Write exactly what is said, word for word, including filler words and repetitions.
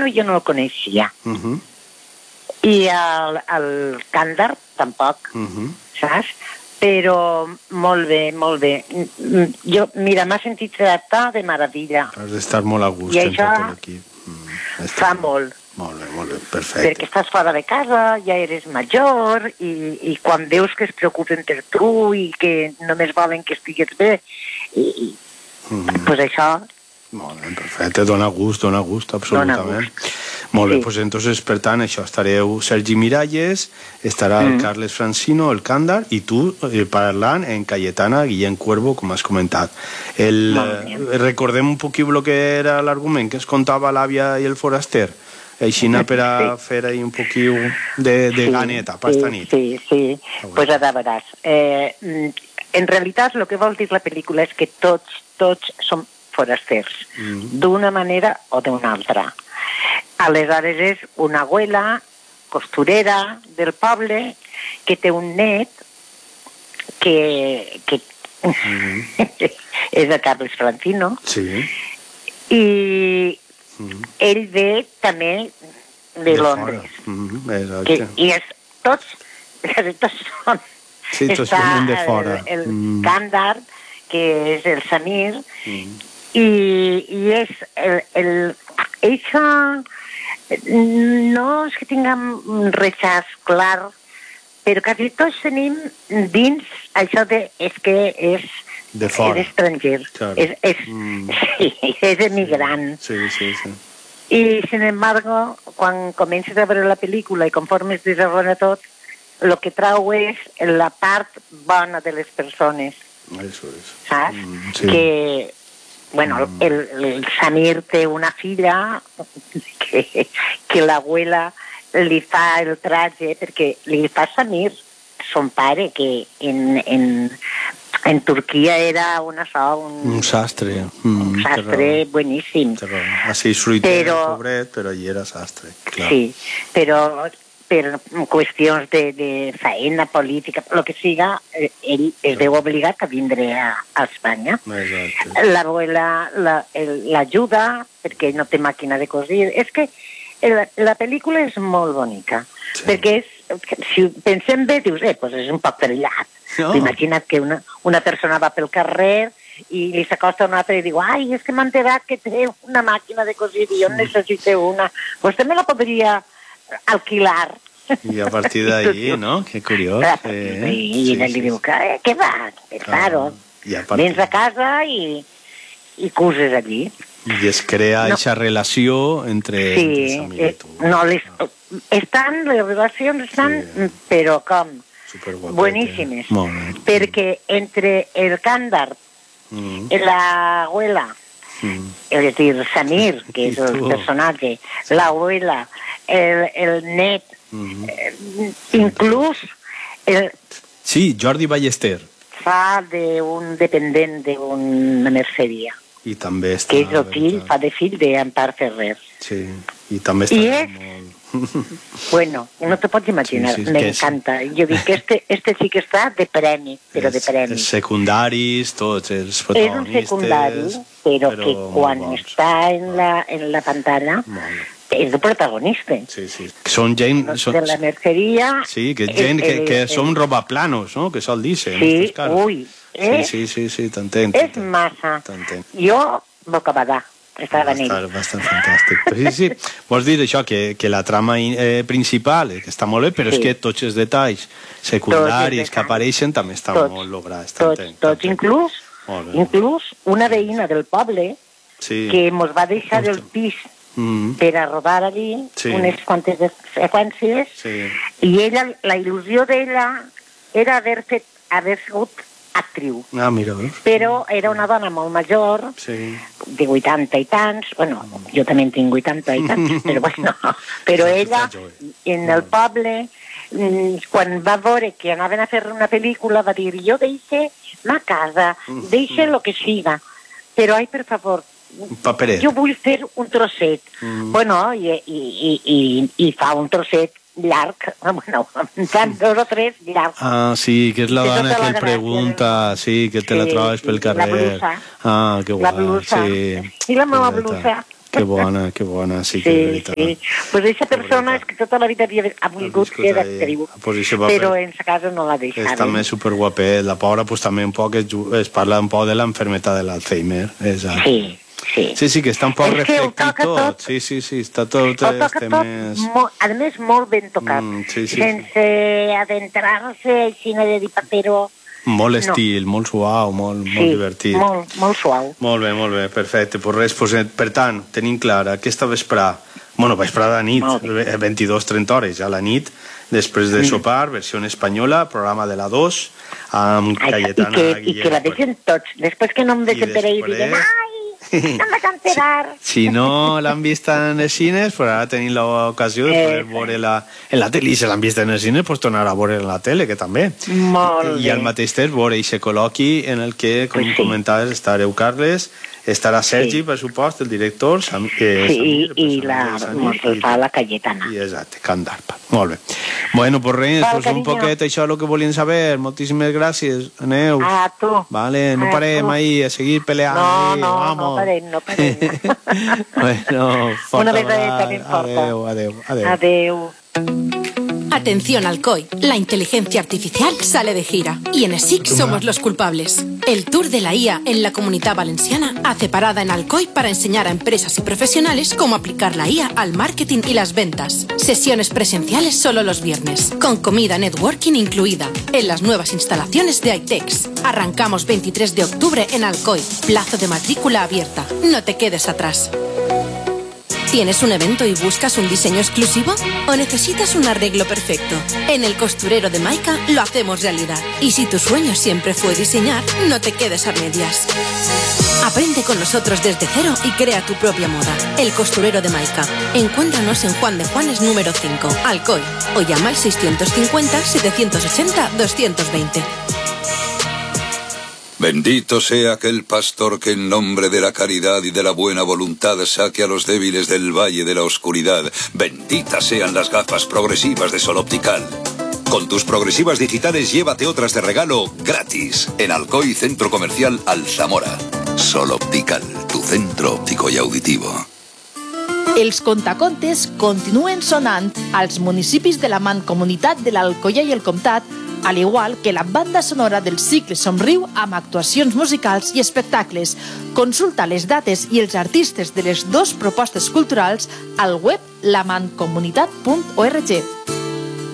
Francino jo no el coneixia. Uh -huh. I el, el Càndar tampoc, uh -huh. saps? Però molt bé, molt bé. Jo, mira, m'ha sentit tractar de meravella. Has d'estar molt a gust en tot l'equip. Mm, fa molt. Molt bé, molt bé, perfecte. Perquè estàs fora de casa, ja eres major, i, i quan veus que es preocupen per tu i que només volen que estigues bé, i, i mm. pues això... Molt bé, perfecte, dona gust, dona gust, absolutament. Dona gust. Molt bé, sí. Pues entonces, per tant, això, estareu Sergi Miralles, estarà mm. el Carles Francino, el Càndar, i tu eh, parlant en Cayetana Guillem Cuervo, com has comentat. El, eh, recordem un poquil el que era l'argument que es contava l'àvia i el foraster, així per a sí. fer ahí un poquil de, de sí, ganeta, pasta nit. Sí, sí, sí. Pues ara veràs. Eh, en realitat, el que vol dir la pel·lícula és que tots, tots som forasters, mm. d'una manera o d'una altra. Aleshores és una abuela costurera del poble que té un net que, que mm. és de Carles Francino, sí. i mm. ell ve també de, de Londres. Mm. Que, I és tots, tots són... Sí, tots són de fora. El, el mm. Càndar, que és el Samir, mm. i, i és el... el això no és que tinguem un rechaç clar, però quasi tots tenim dins això de és que és, de fora. És estranger, claro. és, és, mm. sí, és emigrant. Sí, sí, sí. I, sin embargo, quan comences a veure la pel·lícula i conforme es desenvolupa tot, el que trau és la part bona de les persones. Això és. Saps? Mm, sí. Que... Bueno, el, el Samir té una filla que, que l'abuela li fa el traje perquè li fa Samir, son pare, que en, en, en Turquia era una so, un, un sastre. Mm, un sastre bueníssim. Així fruiter, però, pobret, però allí era sastre. Clar. Sí, però... per qüestions de, de feina política, el que siga, ell es veu obligat a vindre a, a Espanya. L'abuela l'ajuda perquè ell no té màquina de cosir. És que la, la pel·lícula és molt bonica, sí. perquè és, si pensem bé, dius, eh, pues és un poc perillat. No. Imagina't que una, una persona va pel carrer i li s'acosta una altra i diu, ai, és que m'ha enterat que té una màquina de cosir i jo necessito una. Pues també la podria alquilar. I a partir d'ahí, no? Que curiós. Eh? I sí, li sí. diu, eh, què va? Claro. Ah, partir... Vens a casa i, i cuses allí. I es crea aquesta no. relació entre, sí, entre Samir i tu. No, les, estan, les relacions estan, sí. però com? Bueníssimes. Perquè entre el Càndar, mm. l'abuela, mm. és a dir, Samir, que és el personatge, l'abuela, el, el net, mm-hmm. eh, inclús... El, sí, Jordi Ballester. Fa d'un dependent d'una merceria. I també està... Que és el fill, fa de fill d'Ampar Ferrer. Sí, i també està I és, molt... bueno, no te pots imaginar, sí, sí, m'encanta. És... Jo dic que este, este sí que està de premi, però de premi. Els secundaris, tots els protagonistes... És un secundari, però, però que quan bons. Està en la, en la pantalla... Molt. És el protagonista. Sí, sí. Són gent... Són... De la merceria... Sí, que gent el, el, que, que el, són robaplanos, no? Que sol dir-se. Sí, ui. Eh? Sí, sí, sí, sí t'entenc. És massa. Jo, bocabadà, estava en ell. Està bastant fantàstic. Però sí, sí, vols dir això, que, que la trama eh, principal, que està molt bé, però sí. és que tots els detalls secundaris que apareixen també estan tots, molt lograts. Tots, tots, inclús, inclús una veïna del poble sí. que mos va deixar el pis Mm. per a rodar allí sí. unes quantes seqüències sí. i ella, la il·lusió d'ella era haver fet, haver sigut actriu. Ah, mira, veus? Però era una dona molt major, sí. de vuitanta i tants, bueno, jo també en tinc vuitanta i tants, però bueno, però ella, en el poble, quan va veure que anaven a fer una pel·lícula, va dir, jo deixe ma casa, deixe lo que siga, però, ai, per favor, paperet. Jo vull fer un trosset. Mm. Bueno, i, i, i, i fa un trosset llarg, bueno, fan dos o tres llargs. Ah, sí, que és la dona que el pregunta, de... sí, que te sí, la trobes pel carrer. La blusa. Ah, que guai. La blusa. Sí. I la meva blusa. Que bona, que bona, sí, que de veritat. Sí, sí. Pues aquesta persona és que tota la vida havia ha volgut ser d'actriu, però en sa casa no la deixava. És també superguapet, la pobra pues també un poc es, es parla un poc de l'enfermedad de l'Alzheimer. Sí, sí. Sí, sí, que està un poc reflectit tot. Sí, sí, sí, està tot... Ho toca tot, a més, molt ben tocat, sense adentrar-se així de dir, però... Molt estil, no. Molt suau, molt, sí, molt divertit. Sí, molt, molt suau. Molt bé, molt bé, perfecte. Pues res, pues, per tant, tenim clara aquesta vesprà, bueno, vesprada de nit, veintidós trenta hores, ja la nit, després de sopar, versió espanyola, programa de la dos, amb Cayetana... I que, i que la vegin tots, després que no em desenteré i diguem, ai, no em vas enterar. Si, si no l'han vist en els cines, pues ara tenim l'ocasió de poder eh, veure-la en la tele, i si l'han vist en els cines, pues tornar a veure en la tele, que també. Molt I al mateix temps veure aquest col·loqui en el que, com pues sí. comentaves, estareu Carles, estarà Sergi, sí. per supost, el director, Sam, que sí, Samir, i, i la, i, fa la Cayetana. I exacte, Can d'Arpa. Molt bé. Bueno, pues res, Val, pues un poquet això és el que volien saber. Moltíssimes gràcies. Aneu. A tu. Vale, no a parem tu. ahí a seguir peleant. No, ahí, no, vamos. no parem, no parem. Bueno, una besadeta ben forta. Adeu, adeu, adeu. Adeu. Atención Alcoy, la inteligencia artificial sale de gira y en E S I C somos los culpables. El Tour de la I A en la Comunidad Valenciana hace parada en Alcoy para enseñar a empresas y profesionales cómo aplicar la I A al marketing y las ventas. Sesiones presenciales solo los viernes, con comida networking incluida, en las nuevas instalaciones de iTex. Arrancamos veintitrés de octubre en Alcoy, plazo de matrícula abierta. No te quedes atrás. ¿Tienes un evento y buscas un diseño exclusivo? ¿O necesitas un arreglo perfecto? En el costurero de Maika lo hacemos realidad. Y si tu sueño siempre fue diseñar, no te quedes a medias. Aprende con nosotros desde cero y crea tu propia moda. El costurero de Maika. Encuéntranos en Juan de Juanes número cinco, Alcoy. O llama al seiscientos cincuenta, setecientos ochenta, doscientos veinte. Bendito sea aquel pastor que en nombre de la caridad y de la buena voluntad saque a los débiles del valle de la oscuridad. Benditas sean las gafas progresivas de Sol Optical. Con tus progresivas digitales llévate otras de regalo gratis en Alcoy Centro Comercial Alzamora. Sol Optical, tu centro óptico y auditivo. Els contacontes continuen sonant als municipis de la Mancomunitat de l'Alcoià i el Comtat, al igual que la banda sonora del cicle Somriu amb actuacions musicals i espectacles. Consulta les dates i els artistes de les dues propostes culturals al web la mancomunitat punt org.